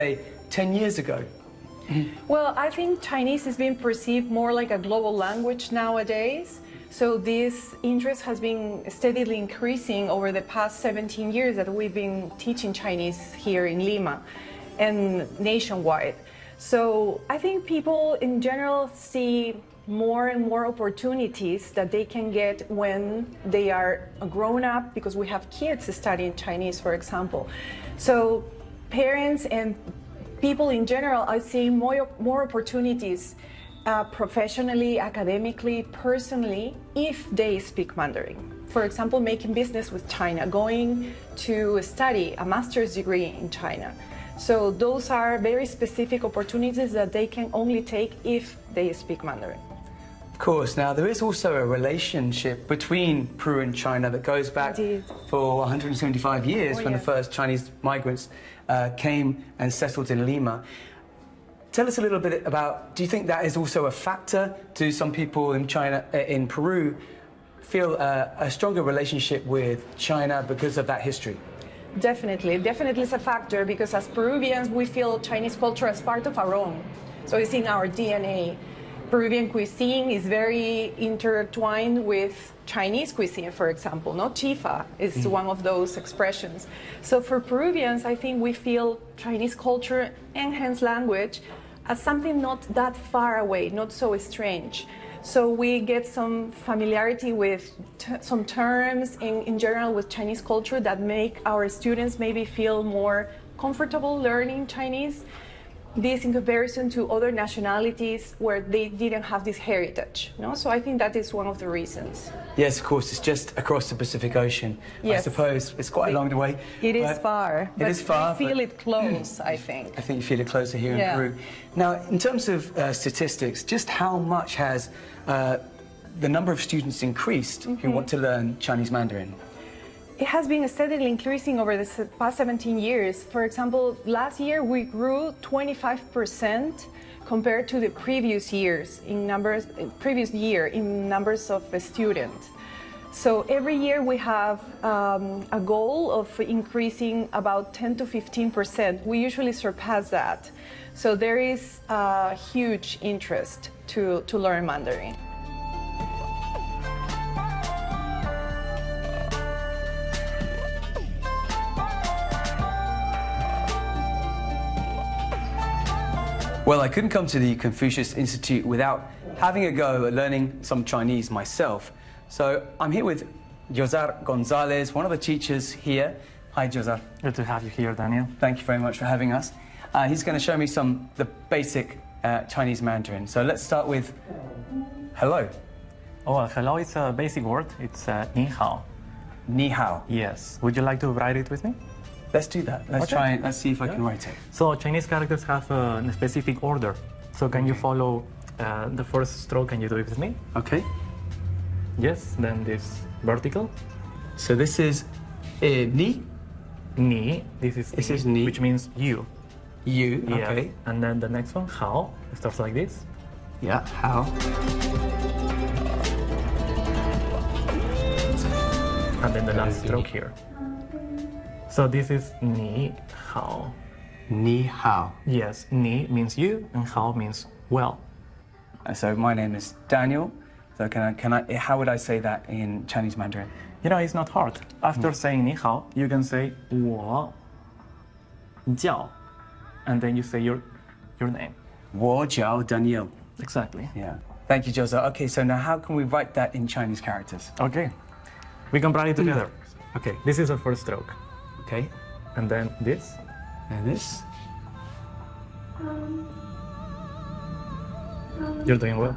10 years ago? Well, I think Chinese is being perceived more like a global language nowadays. So this interest has been steadily increasing over the past 17 years that we've been teaching Chinese here in Lima and nationwide. So I think people in general see more and more opportunities that they can get when they are grown up, because we have kids studying Chinese, for example. So parents and people in general are seeing more opportunities professionally, academically, personally, if they speak Mandarin. For example, making business with China, going to study a master's degree in China. So those are very specific opportunities that they can only take if they speak Mandarin. Of course. Now, there is also a relationship between Peru and China that goes back for 175 years when the first Chinese migrants came and settled in Lima. Tell us a little bit about, do you think that is also a factor? Do some people in China, in Peru, feel a stronger relationship with China because of that history? Definitely it's a factor, because as Peruvians, we feel Chinese culture as part of our own. So it's in our DNA. Peruvian cuisine is very intertwined with Chinese cuisine, for example. No, chifa is one of those expressions. So for Peruvians, I think we feel Chinese culture and hence language as something not that far away, not so strange. So we get some familiarity with some terms in general with Chinese culture that make our students maybe feel more comfortable learning Chinese. This in comparison to other nationalities where they didn't have this heritage. No? So I think that is one of the reasons. Yes, of course, it's just across the Pacific Ocean. Yes. I suppose it's quite a long way. It is far. It is far. I feel it close, I think. I think you feel it closer here in Peru. Now, in terms of statistics, just how much has the number of students increased who want to learn Chinese Mandarin? It has been steadily increasing over the past 17 years. For example, last year we grew 25% compared to the previous years in numbers, in numbers of students. So every year we have a goal of increasing about 10 to 15%. We usually surpass that. So there is a huge interest to learn Mandarin. Well, I couldn't come to the Confucius Institute without having a go at learning some Chinese myself. So I'm here with Josar Gonzalez, one of the teachers here. Hi, Josar. Good to have you here, Daniel. Thank you very much for having us. He's going to show me the basic Chinese Mandarin. So let's start with hello. Oh, hello is a basic word. It's ni hao. Ni hao. Yes. Would you like to write it with me? Let's do that. Let's try it. Let's see if I can write it. So Chinese characters have a specific order. So can you follow the first stroke? Can you do it with me? Okay. Yes. Then this vertical. So this is ni. Ni. This is ni, which means you. You. Yeah. Okay. And then the next one, hao. It starts like this. Yeah. How. And then the last stroke here. So this is ni hao. Ni hao. Yes, ni means you and hao means well. So my name is Daniel. So how would I say that in Chinese Mandarin? You know, it's not hard. After saying ni hao, you can say 我 jiao, and then you say your name. 我叫 Daniel. Exactly. Yeah. Thank you, Joseph. Okay, so now how can we write that in Chinese characters? Okay. We can write it together. Okay, this is our first stroke. Okay. And then this. And this. You're doing well.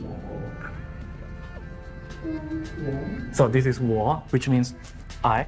So this is 我, which means I.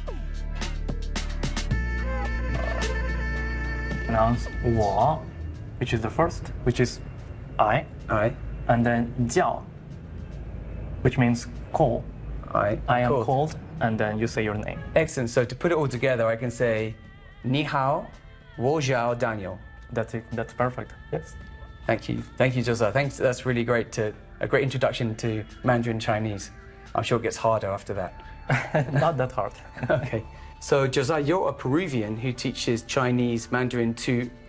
Pronounce 我, which is the first, which is I. I. And then 叫, which means call. I am called, and then you say your name. Excellent. So to put it all together, I can say, 你好，我叫 Daniel. That's it. That's perfect. Yes. Thank you. Thank you, Joseph. Thanks. That's really great. A great introduction to Mandarin Chinese. I'm sure it gets harder after that. Not that hard. Okay. So, Josiah, you're a Peruvian who teaches Chinese Mandarin to